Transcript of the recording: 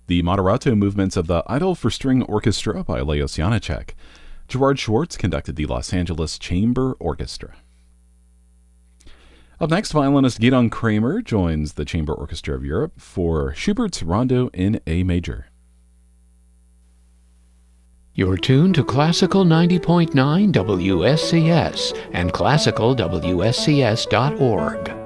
The Moderato movements of the Idyll for String Orchestra by Leos Janáček. Gerard Schwartz conducted the Los Angeles Chamber Orchestra. Up next, violinist Gidon Kremer joins the Chamber Orchestra of Europe for Schubert's Rondo in A major. You're tuned to Classical 90.9 WSCS and classicalwscs.org.